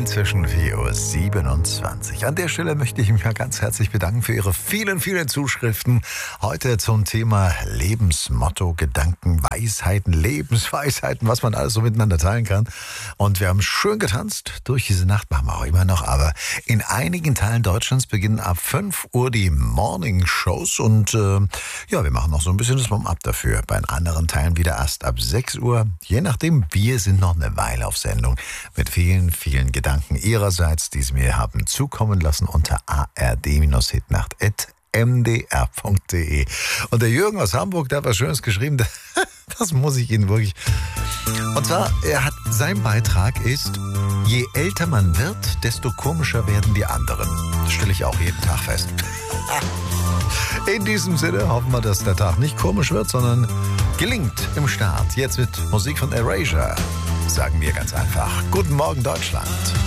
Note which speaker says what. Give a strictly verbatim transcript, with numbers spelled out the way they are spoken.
Speaker 1: inzwischen vier Uhr siebenundzwanzig. An der Stelle möchte ich mich mal ganz herzlich bedanken für Ihre vielen, vielen Zuschriften. Heute zum Thema Lebensmotto, Gedanken, Weisheiten, Lebensweisheiten, was man alles so miteinander teilen kann. Und wir haben schön getanzt durch diese Nacht, machen wir auch immer noch. Aber in einigen Teilen Deutschlands beginnen ab fünf Uhr die Morning-Shows. Und äh, ja, wir machen noch so ein bisschen das Warm-up dafür. Bei anderen Teilen wieder erst ab sechs Uhr. Je nachdem, wir sind noch eine Weile auf Sendung mit vielen, vielen Gedanken Ihrerseits, die Sie mir haben zukommen lassen unter a r d hitnacht at m d r punkt d e. Und der Jürgen aus Hamburg, der hat was Schönes geschrieben, das muss ich Ihnen wirklich... Und zwar, er hat, sein Beitrag ist, je älter man wird, desto komischer werden die anderen. Das stelle ich auch jeden Tag fest. In diesem Sinne hoffen wir, dass der Tag nicht komisch wird, sondern gelingt im Start. Jetzt mit Musik von Erasure sagen wir ganz einfach: Guten Morgen, Deutschland.